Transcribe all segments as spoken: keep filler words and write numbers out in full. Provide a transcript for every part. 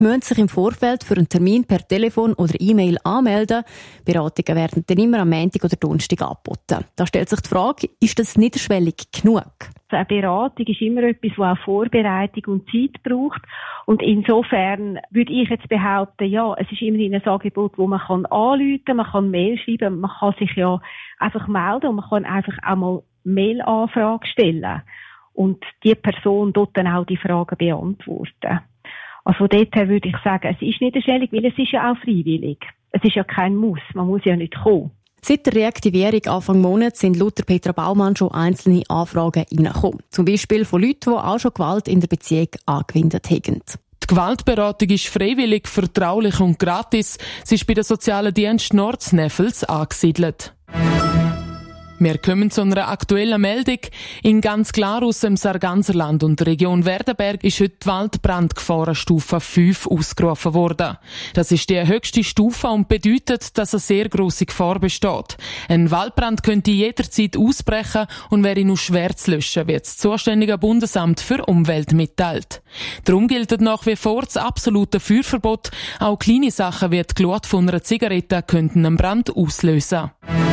müssen sich im Vorfeld für einen Termin per Telefon oder E-Mail anmelden. Beratungen werden dann immer am Montag oder Donnerstag angeboten. Da stellt sich die Frage, ist das niederschwellig genug? Eine Beratung ist immer etwas, das auch Vorbereitung und Zeit braucht. Und insofern würde ich jetzt behaupten, ja, es ist immerhin ein Angebot, wo man kann anrufen kann, man kann Mail schreiben, man kann sich ja einfach melden und man kann einfach auch mal Mail-Anfragen stellen. Und die Person dort dann auch die Fragen beantworten. Also von dort her würde ich sagen, es ist niederschwellig, weil es ist ja auch freiwillig. Es ist ja kein Muss, man muss ja nicht kommen. Seit der Reaktivierung Anfang Monat sind laut Petra Baumann schon einzelne Anfragen reingekommen. Zum Beispiel von Leuten, die auch schon Gewalt in der Beziehung angewendet haben. Die Gewaltberatung ist freiwillig, vertraulich und gratis. Sie ist bei den sozialen Dienst Nordsneffels angesiedelt. Wir kommen zu einer aktuellen Meldung. In ganz Glarus im Sarganserland und der Region Werdenberg ist heute die Waldbrandgefahrenstufe fünf ausgerufen worden. Das ist die höchste Stufe und bedeutet, dass eine sehr grosse Gefahr besteht. Ein Waldbrand könnte jederzeit ausbrechen und wäre nur schwer zu löschen, wie das zuständige Bundesamt für Umwelt mitteilt. Darum gilt nach wie vor das absolute Feuerverbot. Auch kleine Sachen wie die Glut von einer Zigarette könnten einen Brand auslösen.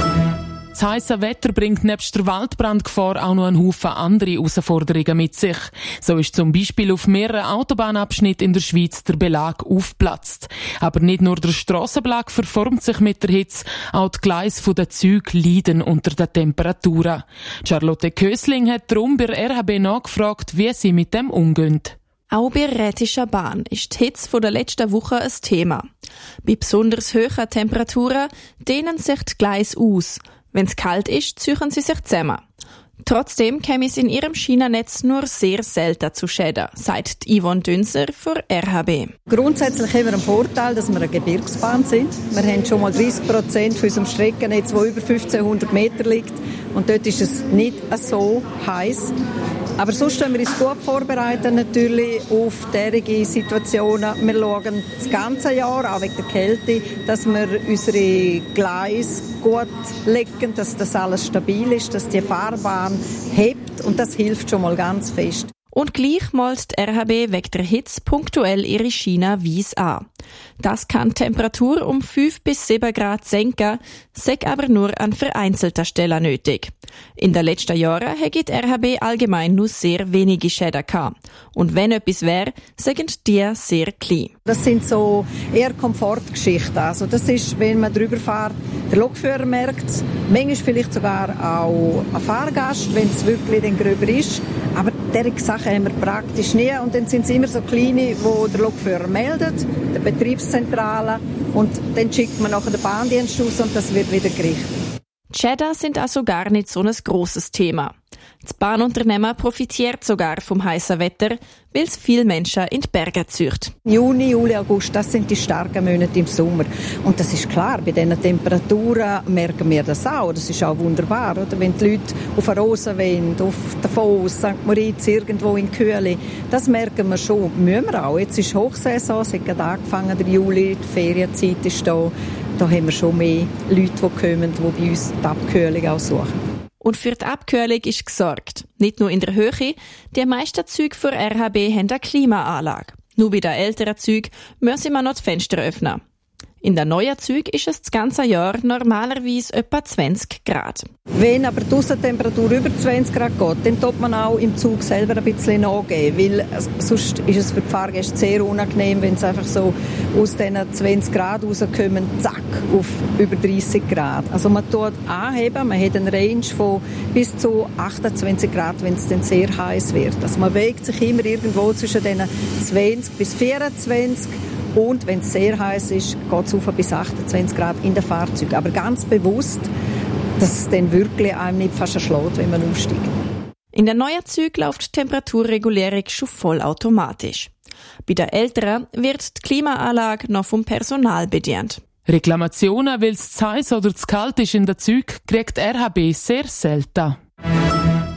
Das heisse Wetter bringt nebst der Waldbrandgefahr auch noch einen Haufen andere Herausforderungen mit sich. So ist zum Beispiel auf mehreren Autobahnabschnitten in der Schweiz der Belag aufgeplatzt. Aber nicht nur der Strassenbelag verformt sich mit der Hitze, auch die Gleise der Züge leiden unter den Temperaturen. Charlotte Kösling hat darum bei R H B nachgefragt, wie sie mit dem umgehen. Auch bei Rätischer Bahn ist die Hitze von der letzten Woche ein Thema. Bei besonders hohen Temperaturen dehnen sich die Gleise aus. Wenn es kalt ist, ziehen sie sich zusammen. Trotzdem käme es in ihrem Schienennetz nur sehr selten zu Schäden, sagt Yvonne Dünser von R H B. Grundsätzlich haben wir einen Vorteil, dass wir eine Gebirgsbahn sind. Wir haben schon mal dreißig Prozent von unserem Streckennetz, das über fünfzehnhundert Meter liegt. Und dort ist es nicht so heiß. Aber sonst können wir uns gut vorbereiten natürlich auf derige Situationen. Wir schauen das ganze Jahr, auch wegen der Kälte, dass wir unsere Gleise gut legen, dass das alles stabil ist, dass die Fahrbahn hebt und das hilft schon mal ganz fest. Und gleich malt die R H B wegen der Hitze punktuell ihre Schiene weiss an. Das kann die Temperatur um fünf bis sieben Grad senken, sei aber nur an vereinzelten Stellen nötig. In den letzten Jahren hat die R H B allgemein nur sehr wenige Schäden gehabt. Und wenn etwas wäre, sind die sehr klein. Das sind so eher Komfortgeschichten. Also das ist, wenn man drüber fährt, der Lokführer merkt es, manchmal vielleicht sogar auch ein Fahrgast, wenn es wirklich dann gröber ist. Aber diese Sachen haben wir praktisch nie. Und dann sind es immer so kleine, wo der Lokführer meldet, der Betriebszentrale, und dann schickt man nachher den Bahndienst aus und das wird wieder gerichtet. Die Schäden sind also gar nicht so ein grosses Thema. Das Bahnunternehmen profitiert sogar vom heißen Wetter, weil es viele Menschen in die Berge zieht. Juni, Juli, August, das sind die starken Monate im Sommer. Und das ist klar, bei diesen Temperaturen merken wir das auch. Das ist auch wunderbar, oder? Wenn die Leute auf der Rosenwind, auf Davos, Sankt Moritz, irgendwo in Kühle, das merken wir schon. Müssen wir auch. Jetzt ist Hochsaison, es hat gerade angefangen, der Juli, die Ferienzeit ist da. Da haben wir schon mehr Leute, die kommen, die bei uns die Abkühlung auch suchen. Und für die Abkühlung ist gesorgt. Nicht nur in der Höhe, die meisten Züge für R H B haben eine Klimaanlage. Nur bei den älteren Zügen müssen wir noch die Fenster öffnen. In den neuen Zügen ist es das ganze Jahr normalerweise etwa zwanzig Grad. Wenn aber die Aussentemperatur über zwanzig Grad geht, dann tut man auch im Zug selber ein bisschen nachgeben, weil sonst ist es für die Fahrgäste sehr unangenehm, wenn es einfach so aus diesen zwanzig Grad rauskommen, zack, auf über dreißig Grad. Also man tut anheben, man hat einen Range von bis zu achtundzwanzig Grad, wenn es dann sehr heiß wird. Also man bewegt sich immer irgendwo zwischen diesen zwanzig bis vierundzwanzig. Und wenn es sehr heiß ist, geht es auf bis achtundzwanzig Grad in den Fahrzeugen. Aber ganz bewusst, dass es dann wirklich einem nicht fast erschlägt, wenn man aussteigt. In den neuen Zügen läuft die Temperaturregulierung schon vollautomatisch. Bei den älteren wird die Klimaanlage noch vom Personal bedient. Reklamationen, weil es zu heiß oder zu kalt ist in den Zügen, kriegt R H B sehr selten.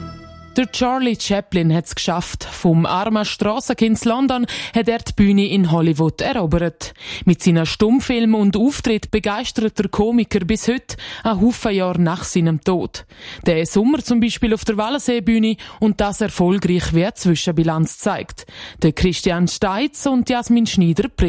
Der Charlie Chaplin hat es geschafft. Vom armen Strassenkind in London hat er die Bühne in Hollywood erobert. Mit seinen Stummfilmen und Auftritt begeistert der Komiker bis heute, ein Haufen Jahre nach seinem Tod. Der Sommer zum Beispiel auf der Wallenseebühne und das erfolgreich wie eine Zwischenbilanz zeigt. Der Christian Steitz und Jasmin Schneider